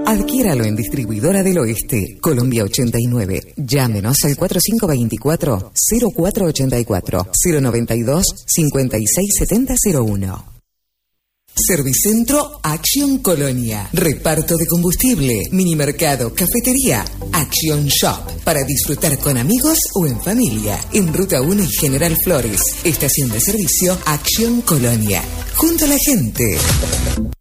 Adquiéralo en Distribuidora del Oeste, Colombia 89. Llámenos al 4524-0484, 092-567001. Servicentro Action Colonia. Reparto de combustible, minimercado, cafetería, Action Shop. Para disfrutar con amigos o en familia. En Ruta 1 y General Flores. Estación de servicio Action Colonia. Junto a la gente.